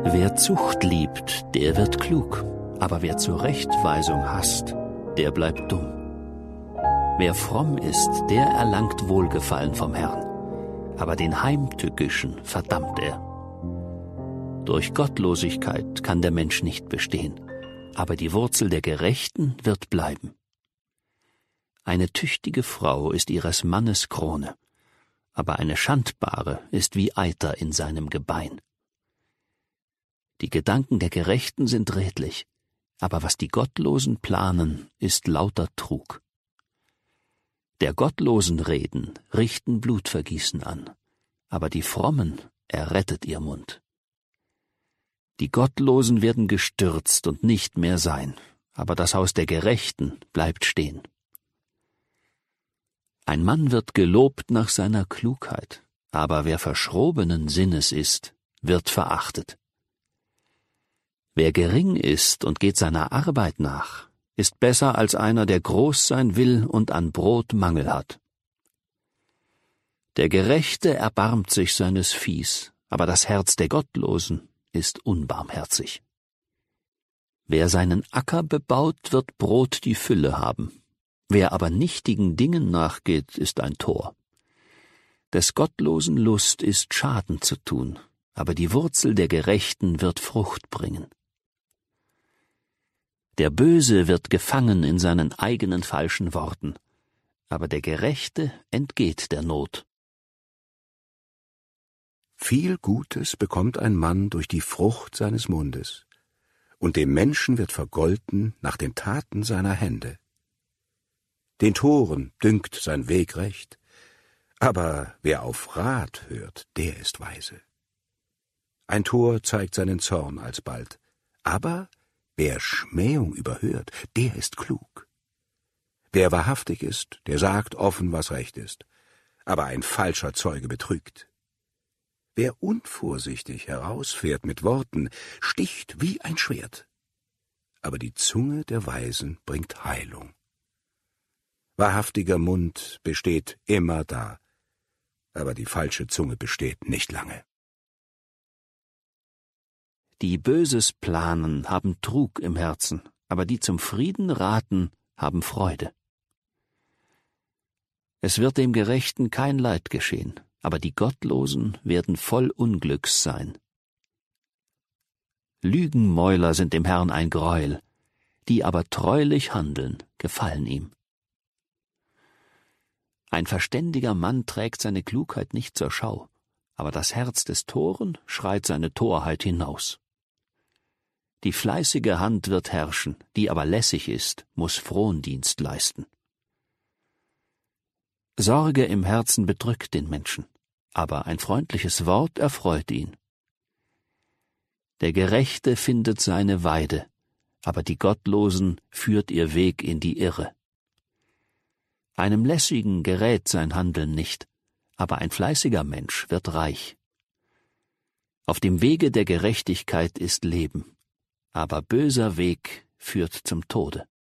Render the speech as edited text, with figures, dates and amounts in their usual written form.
Wer Zucht liebt, der wird klug, aber wer Zurechtweisung hasst, der bleibt dumm. Wer fromm ist, der erlangt Wohlgefallen vom Herrn, aber den Heimtückischen verdammt er. Durch Gottlosigkeit kann der Mensch nicht bestehen, aber die Wurzel der Gerechten wird bleiben. Eine tüchtige Frau ist ihres Mannes Krone, aber eine Schandbare ist wie Eiter in seinem Gebein. Die Gedanken der Gerechten sind redlich, aber was die Gottlosen planen, ist lauter Trug. Der Gottlosen Reden richten Blutvergießen an, aber die Frommen errettet ihr Mund. Die Gottlosen werden gestürzt und nicht mehr sein, aber das Haus der Gerechten bleibt stehen. Ein Mann wird gelobt nach seiner Klugheit, aber wer verschrobenen Sinnes ist, wird verachtet. Wer gering ist und geht seiner Arbeit nach, ist besser als einer, der groß sein will und an Brot Mangel hat. Der Gerechte erbarmt sich seines Viehs, aber das Herz der Gottlosen ist unbarmherzig. Wer seinen Acker bebaut, wird Brot die Fülle haben. Wer aber nichtigen Dingen nachgeht, ist ein Tor. Des Gottlosen Lust ist Schaden zu tun, aber die Wurzel der Gerechten wird Frucht bringen. Der Böse wird gefangen in seinen eigenen falschen Worten, aber der Gerechte entgeht der Not. Viel Gutes bekommt ein Mann durch die Frucht seines Mundes, und dem Menschen wird vergolten nach den Taten seiner Hände. Den Toren dünkt sein Weg recht, aber wer auf Rat hört, der ist weise. Ein Tor zeigt seinen Zorn alsbald, aber wer Schmähung überhört, der ist klug. Wer wahrhaftig ist, der sagt offen, was recht ist, aber ein falscher Zeuge betrügt. Wer unvorsichtig herausfährt mit Worten, sticht wie ein Schwert, aber die Zunge der Weisen bringt Heilung. Wahrhaftiger Mund besteht immer da, aber die falsche Zunge besteht nicht lange. Die Böses planen, haben Trug im Herzen, aber die zum Frieden raten, haben Freude. Es wird dem Gerechten kein Leid geschehen, aber die Gottlosen werden voll Unglücks sein. Lügenmäuler sind dem Herrn ein Greuel, die aber treulich handeln, gefallen ihm. Ein verständiger Mann trägt seine Klugheit nicht zur Schau, aber das Herz des Toren schreit seine Torheit hinaus. Die fleißige Hand wird herrschen, die aber lässig ist, muss Frondienst leisten. Sorge im Herzen bedrückt den Menschen, aber ein freundliches Wort erfreut ihn. Der Gerechte findet seine Weide, aber die Gottlosen führt ihr Weg in die Irre. Einem Lässigen gerät sein Handeln nicht, aber ein fleißiger Mensch wird reich. Auf dem Wege der Gerechtigkeit ist Leben, aber böser Weg führt zum Tode.